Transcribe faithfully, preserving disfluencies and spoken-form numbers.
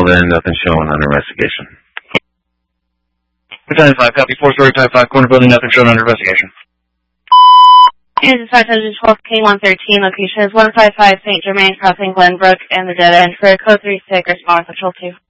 building, nothing showing under investigation. Battalion five, copy. Four-story type five, corner building, nothing shown under investigation. This is five hundred twelve K one thirteen, location is one five five Saint Germain, crossing Glenbrook and the dead end for code three six, response control two.